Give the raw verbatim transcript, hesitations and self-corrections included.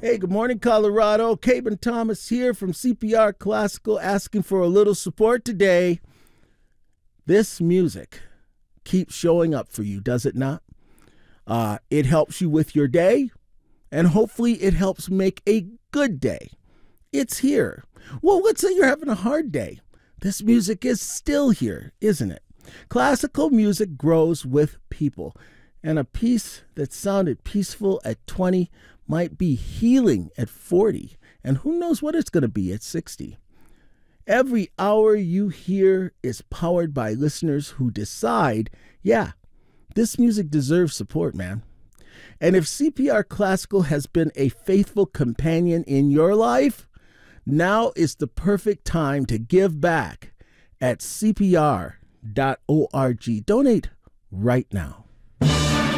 Hey, good morning, Colorado. Caben Thomas here from C P R Classical, asking for a little support today. This music keeps showing up for you, does it not? Uh, it helps you with your day, and hopefully it helps make a good day. It's here. Well, let's say you're having a hard day. This music is still here, isn't it? Classical music grows with people, and a piece that sounded peaceful at twenty might be healing at forty, and who knows what it's going to be at sixty. Every hour you hear is powered by listeners who decide, yeah, this music deserves support, man. And if C P R Classical has been a faithful companion in your life, now is the perfect time to give back at C P R dot org. Donate right now.